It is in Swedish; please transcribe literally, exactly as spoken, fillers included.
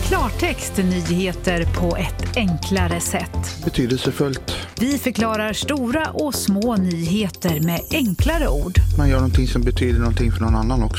klartext nyheter på ett enklare sätt. Betydelsefullt. Vi förklarar stora och små nyheter med enklare ord. Man gör någonting som betyder någonting för någon annan också.